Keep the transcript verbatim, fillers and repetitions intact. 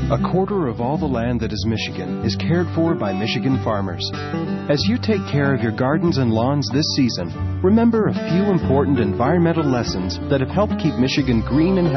A quarter of all the land that is Michigan is cared for by Michigan farmers. As you take care of your gardens and lawns this season, remember a few important environmental lessons that have helped keep Michigan green and healthy.